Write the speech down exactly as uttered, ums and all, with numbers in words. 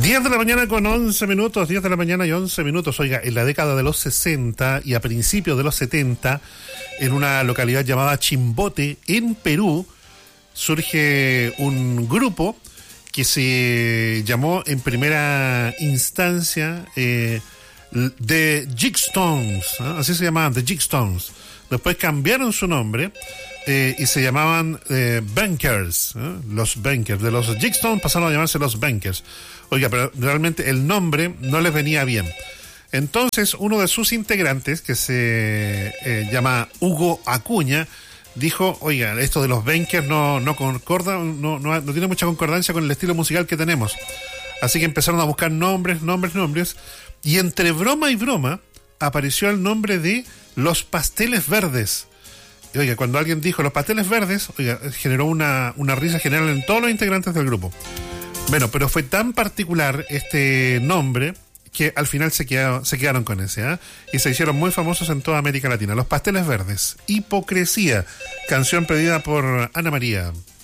diez de la mañana con once minutos, diez de la mañana y once minutos. Oiga, en la década de los sesenta y a principios de los setenta, en una localidad llamada Chimbote, en Perú, surge un grupo que se llamó en primera instancia eh, The Jigstones, ¿eh? Así se llamaban, The Jigstones. Después cambiaron su nombre eh, y se llamaban eh, Bankers, ¿eh? Los Bankers. De los Jigstones pasaron a llamarse los Bankers. Oiga, pero realmente el nombre no les venía bien. Entonces, uno de sus integrantes, que se eh, llama Hugo Acuña, dijo, oiga, esto de los Bankers no, no concorda, no, no, no tiene mucha concordancia con el estilo musical que tenemos. Así que empezaron a buscar nombres, nombres, nombres, y entre broma y broma apareció el nombre de Los Pasteles Verdes. Y oiga, cuando alguien dijo Los Pasteles Verdes, oiga, generó una, una risa general en todos los integrantes del grupo. Bueno, pero fue tan particular este nombre que al final se quedaron, se quedaron con ese, ¿eh? Y se hicieron muy famosos en toda América Latina. Los Pasteles Verdes, Hipocresía, canción pedida por Ana María.